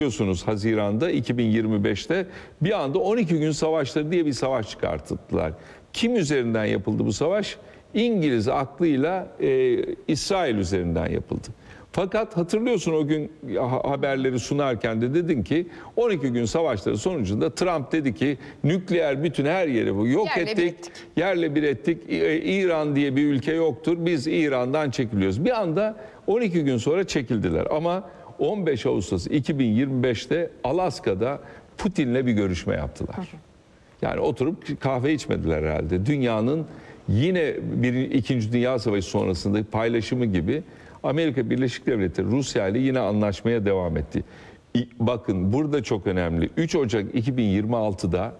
Biliyorsunuz Haziran'da 2025'te bir anda 12 gün savaşları diye bir savaş çıkarttılar. Kim üzerinden yapıldı bu savaş? İngiliz aklıyla İsrail üzerinden yapıldı. Fakat hatırlıyorsun o gün haberleri sunarken de dedin ki 12 gün savaşları sonucunda Trump dedi ki nükleer bütün her yeri yok ettik, yerle bir ettik. İran diye bir ülke yoktur. Biz İran'dan çekiliyoruz. Bir anda 12 gün sonra çekildiler ama 15 Ağustos 2025'te Alaska'da Putin'le bir görüşme yaptılar. Yani oturup kahve içmediler herhalde. Dünyanın yine İkinci Dünya Savaşı sonrasında paylaşımı gibi Amerika Birleşik Devletleri Rusya ile yine anlaşmaya devam etti. Bakın burada çok önemli. 3 Ocak 2026'da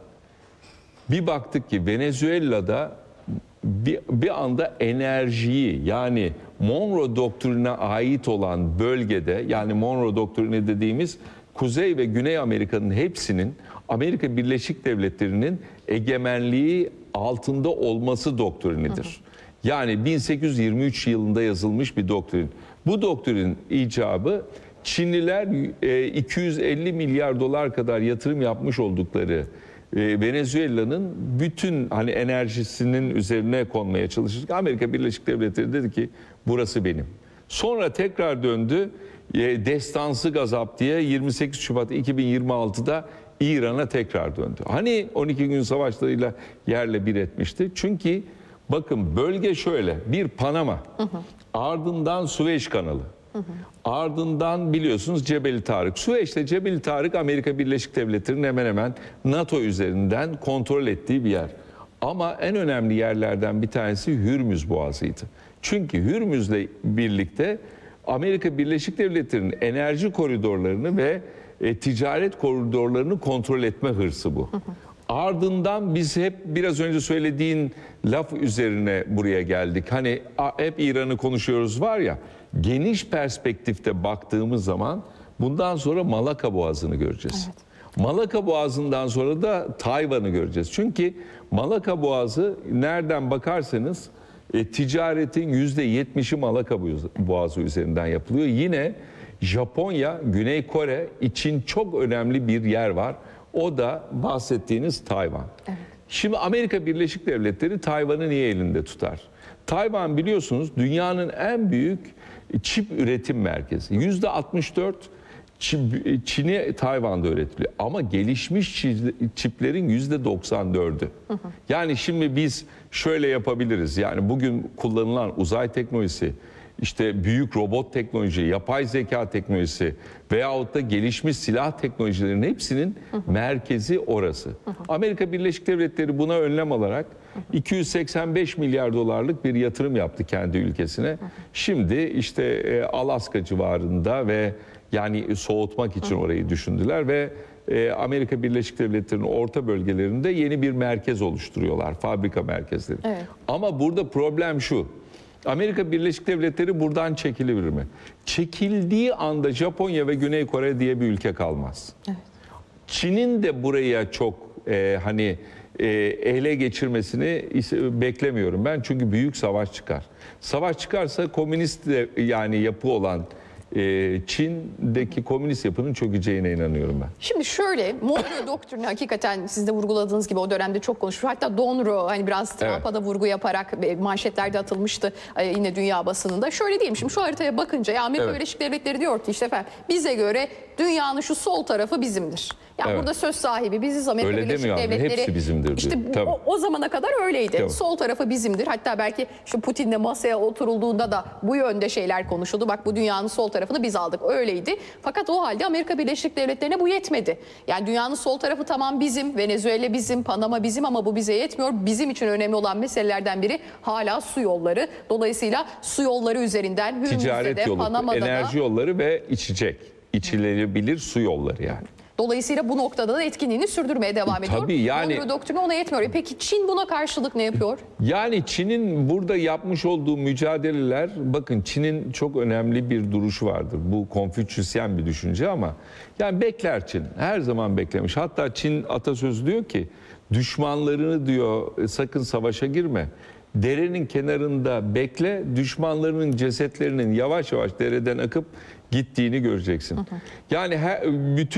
bir baktık ki Venezuela'da bir anda enerjiyi, yani Monroe Doktrini'ne ait olan bölgede, yani Monroe Doktrini dediğimiz Kuzey ve Güney Amerika'nın hepsinin Amerika Birleşik Devletleri'nin egemenliği altında olması doktrinidir. Yani 1823 yılında yazılmış bir doktrin. Bu doktrinin icabı Çinliler 250 milyar dolar kadar yatırım yapmış oldukları Venezuela'nın bütün hani enerjisinin üzerine konmaya çalışırken Amerika Birleşik Devletleri dedi ki burası benim. Sonra tekrar döndü destansı gazap diye 28 Şubat 2026'da İran'a tekrar döndü. Hani 12 gün savaşlarıyla yerle bir etmişti. Çünkü bakın bölge şöyle: bir Panama, ardından Süveyş kanalı, ardından biliyorsunuz Cebeli Tarık. Süveyş'te Cebeli Tarık Amerika Birleşik Devletleri'nin hemen hemen NATO üzerinden kontrol ettiği bir yer. Ama en önemli yerlerden bir tanesi Hürmüz Boğazı'ydı. Çünkü Hürmüz'le birlikte Amerika Birleşik Devletleri'nin enerji koridorlarını ve ticaret koridorlarını kontrol etme hırsı bu. Ardından biz hep biraz önce söylediğin laf üzerine buraya geldik. Hani hep İran'ı konuşuyoruz var ya, geniş perspektifte baktığımız zaman bundan sonra Malaka Boğazı'nı göreceğiz. Evet. Malaka Boğazı'ndan sonra da Tayvan'ı göreceğiz. Çünkü Malaka Boğazı nereden bakarsanız ticaretin %70'i Malaka Boğazı üzerinden yapılıyor. Yine Japonya, Güney Kore için çok önemli bir yer var. O da bahsettiğiniz Tayvan. Evet. Şimdi Amerika Birleşik Devletleri Tayvan'ı niye elinde tutar? Tayvan biliyorsunuz dünyanın en büyük çip üretim merkezi. %64 Çin'i Tayvan'da üretiliyor. Ama gelişmiş çiplerin %94'ü. Yani şimdi biz şöyle yapabiliriz. Yani bugün kullanılan uzay teknolojisi, İşte büyük robot teknoloji, yapay zeka teknolojisi veyahut da gelişmiş silah teknolojilerinin hepsinin merkezi orası. Amerika Birleşik Devletleri buna önlem alarak 285 milyar dolarlık bir yatırım yaptı kendi ülkesine. Şimdi işte Alaska civarında ve yani soğutmak için orayı düşündüler ve Amerika Birleşik Devletleri'nin orta bölgelerinde yeni bir merkez oluşturuyorlar, fabrika merkezleri. Evet. Ama burada problem şu: Amerika Birleşik Devletleri buradan çekilir mi? Çekildiği anda Japonya ve Güney Kore diye bir ülke kalmaz. Evet. Çin'in de buraya çok ele geçirmesini beklemiyorum ben, çünkü büyük savaş çıkar. Savaş çıkarsa komünist de yani yapı olan Çin'deki komünist yapının çökeceğine inanıyorum ben. Şimdi şöyle, Monroe Doktrini hakikaten siz de vurguladığınız gibi o dönemde çok konuşulur. Hatta Donro hani biraz Trump'a da vurgu yaparak manşetlerde atılmıştı yine dünya basınında. Şöyle diyeyim, şimdi şu haritaya bakınca ya Amerika Birleşik Devletleri diyor ki işte efendim bize göre dünyanın şu sol tarafı bizimdir. Yani burada söz sahibi biziz, Amerika Birleşik Devletleri. Hepsi bizimdir diyor. İşte o zamana kadar öyleydi. Tabii. Sol tarafı bizimdir. Hatta belki işte Putin'le masaya oturulduğunda da bu yönde şeyler konuşuldu. Bak bu dünyanın sol tarafını biz aldık. Öyleydi. Fakat o halde Amerika Birleşik Devletleri'ne bu yetmedi. Yani dünyanın sol tarafı tamam bizim, Venezuela bizim, Panama bizim ama bu bize yetmiyor. Bizim için önemli olan meselelerden biri hala su yolları. Dolayısıyla su yolları üzerinden Hürmüz'de de, Panama'da da enerji yolları ve içilebilir su yolları yani. Dolayısıyla bu noktada da etkinliğini sürdürmeye devam ediyor. Tabii yani. Monroe Doktrini ona yetmiyor. Peki Çin buna karşılık ne yapıyor? Yani Çin'in burada yapmış olduğu mücadeleler, bakın Çin'in çok önemli bir duruşu vardır. Bu Konfüçyüsyen bir düşünce ama yani bekler Çin. Her zaman beklemiş. Hatta Çin atasözü diyor ki düşmanlarını diyor sakın savaşa girme. Derenin kenarında bekle, düşmanlarının cesetlerinin yavaş yavaş dereden akıp gittiğini göreceksin. Yani bütün